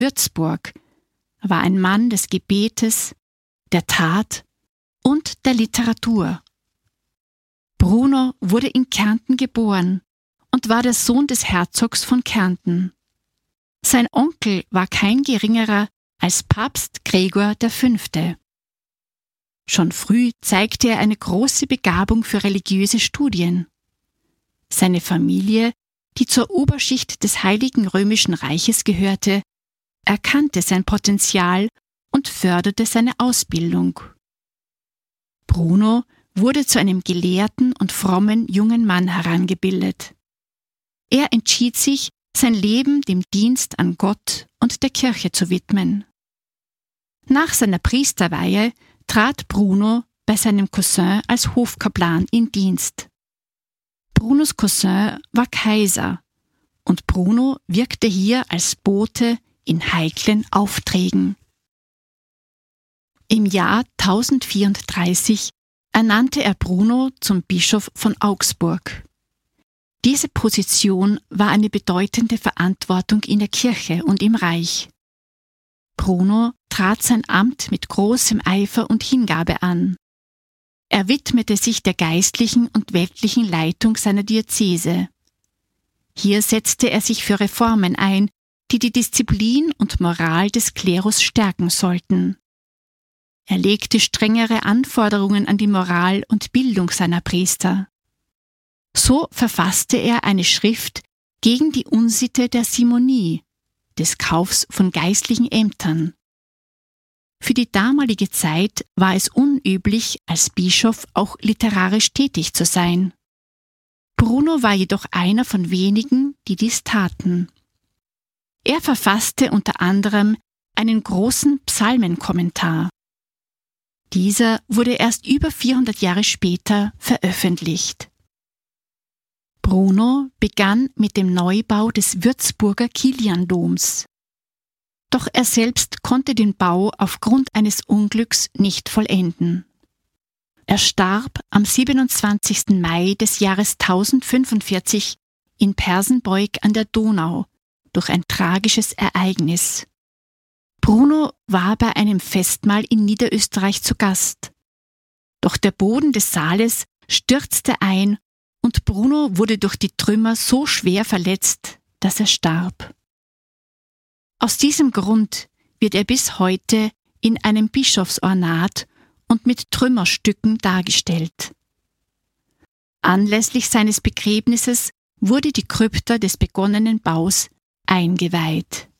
Würzburg war ein Mann des Gebetes, der Tat und der Literatur. Bruno wurde in Kärnten geboren und war der Sohn des Herzogs von Kärnten. Sein Onkel war kein geringerer als Papst Gregor V. Schon früh zeigte er eine große Begabung für religiöse Studien. Seine Familie, die zur Oberschicht des Heiligen Römischen Reiches gehörte, erkannte sein Potenzial und förderte seine Ausbildung. Bruno wurde zu einem gelehrten und frommen jungen Mann herangebildet. Er entschied sich, sein Leben dem Dienst an Gott und der Kirche zu widmen. Nach seiner Priesterweihe trat Bruno bei seinem Cousin als Hofkaplan in Dienst. Brunos Cousin war Kaiser und Bruno wirkte hier als Bote in heiklen Aufträgen. Im Jahr 1034 ernannte er Bruno zum Bischof von Augsburg. Diese Position war eine bedeutende Verantwortung in der Kirche und im Reich. Bruno trat sein Amt mit großem Eifer und Hingabe an. Er widmete sich der geistlichen und weltlichen Leitung seiner Diözese. Hier setzte er sich für Reformen ein, die die Disziplin und Moral des Klerus stärken sollten. Er legte strengere Anforderungen an die Moral und Bildung seiner Priester. So verfasste er eine Schrift gegen die Unsitte der Simonie, des Kaufs von geistlichen Ämtern. Für die damalige Zeit war es unüblich, als Bischof auch literarisch tätig zu sein. Bruno war jedoch einer von wenigen, die dies taten. Er verfasste unter anderem einen großen Psalmenkommentar. Dieser wurde erst über 400 Jahre später veröffentlicht. Bruno begann mit dem Neubau des Würzburger Kiliandoms. Doch er selbst konnte den Bau aufgrund eines Unglücks nicht vollenden. Er starb am 27. Mai des Jahres 1045 in Persenbeug an der Donau durch ein tragisches Ereignis. Bruno war bei einem Festmahl in Niederösterreich zu Gast. Doch der Boden des Saales stürzte ein und Bruno wurde durch die Trümmer so schwer verletzt, dass er starb. Aus diesem Grund wird er bis heute in einem Bischofsornat und mit Trümmerstücken dargestellt. Anlässlich seines Begräbnisses wurde die Krypta des begonnenen Baus eingeweiht.